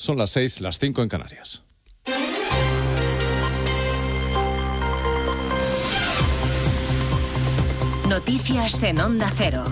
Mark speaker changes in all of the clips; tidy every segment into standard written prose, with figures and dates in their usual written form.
Speaker 1: Son las 6, las 5 en Canarias.
Speaker 2: Noticias en Onda Cero.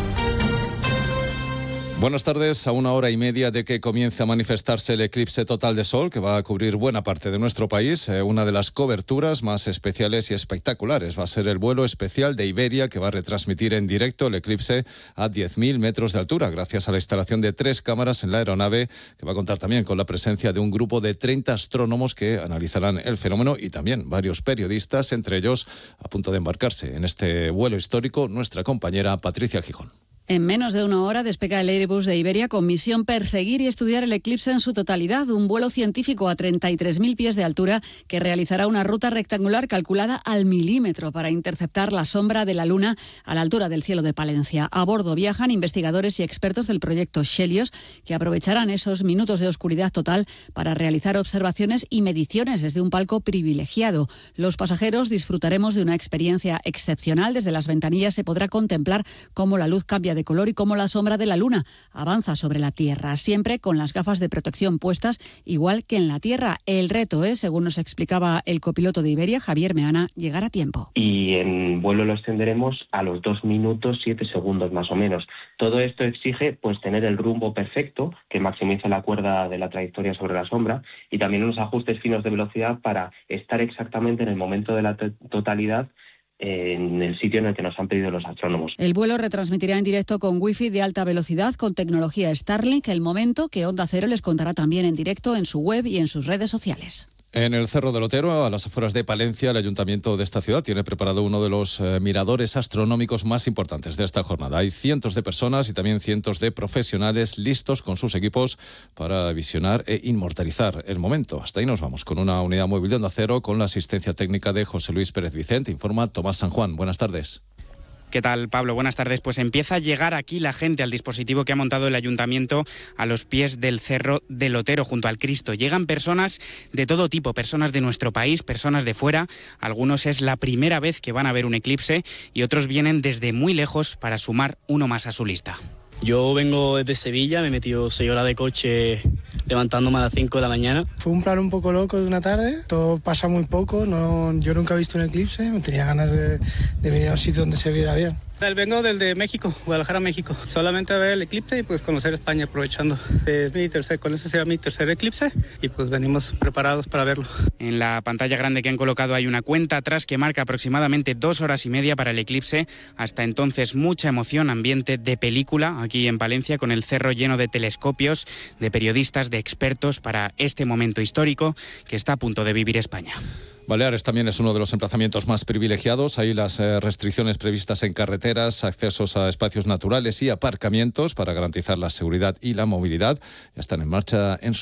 Speaker 1: Buenas tardes. A 1 hora y media de que comience a manifestarse el eclipse total de sol que va a cubrir buena parte de nuestro país, una de las coberturas más especiales y espectaculares va a ser el vuelo especial de Iberia, que va a retransmitir en directo el eclipse a 10.000 metros de altura, gracias a la instalación de 3 cámaras en la aeronave, que va a contar también con la presencia de un grupo de 30 astrónomos que analizarán el fenómeno, y también varios periodistas, entre ellos, a punto de embarcarse en este vuelo histórico, nuestra compañera Patricia Gijón.
Speaker 3: En menos de 1 hora despega el Airbus de Iberia con misión perseguir y estudiar el eclipse en su totalidad, un vuelo científico a 33.000 pies de altura que realizará una ruta rectangular calculada al milímetro para interceptar la sombra de la Luna a la altura del cielo de Palencia. A bordo viajan investigadores y expertos del proyecto Helios, que aprovecharán esos minutos de oscuridad total para realizar observaciones y mediciones desde un palco privilegiado. Los pasajeros disfrutaremos de una experiencia excepcional. Desde las ventanillas se podrá contemplar cómo la luz cambia de color y cómo la sombra de la Luna avanza sobre la Tierra, siempre con las gafas de protección puestas, igual que en la Tierra. El reto es, según nos explicaba el copiloto de Iberia, Javier Meana, llegar a tiempo.
Speaker 4: Y en vuelo lo extenderemos a los 2 minutos 7 segundos más o menos. Todo esto exige pues tener el rumbo perfecto, que maximice la cuerda de la trayectoria sobre la sombra, y también unos ajustes finos de velocidad para estar exactamente en el momento de la totalidad en el sitio en el que nos han pedido los astrónomos.
Speaker 3: El vuelo retransmitirá en directo con wifi de alta velocidad con tecnología Starlink, el momento que Onda Cero les contará también en directo en su web y en sus redes sociales.
Speaker 1: En el Cerro del Otero, a las afueras de Palencia, el ayuntamiento de esta ciudad tiene preparado uno de los miradores astronómicos más importantes de esta jornada. Hay cientos de personas y también cientos de profesionales listos con sus equipos para visionar e inmortalizar el momento. Hasta ahí nos vamos con una unidad móvil de Onda Cero con la asistencia técnica de José Luis Pérez Vicente. Informa Tomás San Juan. Buenas tardes.
Speaker 5: ¿Qué tal, Pablo? Buenas tardes. Pues empieza a llegar aquí la gente al dispositivo que ha montado el ayuntamiento a los pies del Cerro del Otero, junto al Cristo. Llegan personas de todo tipo, personas de nuestro país, personas de fuera. Algunos es la primera vez que van a ver un eclipse y otros vienen desde muy lejos para sumar uno más a su lista.
Speaker 6: Yo vengo desde Sevilla, me he metido 6 horas de coche levantándome a las 5 de la mañana.
Speaker 7: Fue un plan un poco loco de una tarde, todo pasa muy poco, yo nunca he visto un eclipse, me tenía ganas de venir a un sitio donde se viera bien.
Speaker 8: Vengo desde México, Guadalajara, México. Solamente a ver el eclipse y pues conocer España aprovechando. Con ese será mi tercer eclipse y pues venimos preparados para verlo.
Speaker 5: En la pantalla grande que han colocado hay una cuenta atrás que marca aproximadamente 2 horas y media para el eclipse. Hasta entonces mucha emoción, ambiente de película aquí en Palencia, con el cerro lleno de telescopios, de periodistas, de expertos para este momento histórico que está a punto de vivir España.
Speaker 1: Baleares también es uno de los emplazamientos más privilegiados. Ahí las restricciones previstas en carreteras, accesos a espacios naturales y aparcamientos para garantizar la seguridad y la movilidad ya están en marcha en